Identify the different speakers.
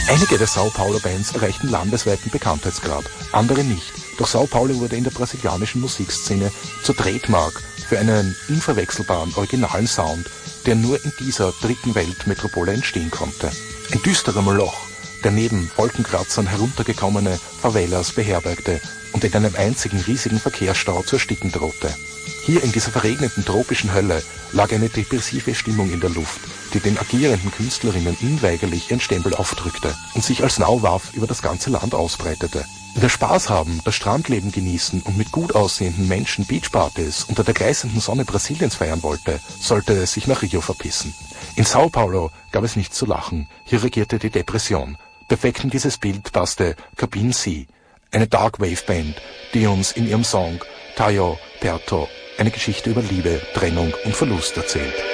Speaker 1: Einige der Sao Paulo Bands erreichten landesweiten Bekanntheitsgrad, andere nicht. Doch Sao Paulo wurde in der brasilianischen Musikszene zur Trademark für einen unverwechselbaren, originalen Sound, der nur in dieser dritten Weltmetropole entstehen konnte. Ein düsterer Moloch, der neben Wolkenkratzern heruntergekommene Favelas beherbergte und in einem einzigen riesigen Verkehrsstau zu ersticken drohte. Hier in dieser verregneten tropischen Hölle lag eine depressive Stimmung in der Luft, die den agierenden Künstlerinnen unweigerlich ihren Stempel aufdrückte und sich als Nauwaf über das ganze Land ausbreitete. Wer Spaß haben, das Strandleben genießen und mit gut aussehenden Menschen Beachpartys unter der gleißenden Sonne Brasiliens feiern wollte, sollte sich nach Rio verpissen. In Sao Paulo gab es nichts zu lachen, hier regierte die Depression. Perfekt in dieses Bild passte Cabin C, eine Dark Wave Band, die uns in ihrem Song Tayo Perto eine Geschichte über Liebe, Trennung und Verlust erzählt.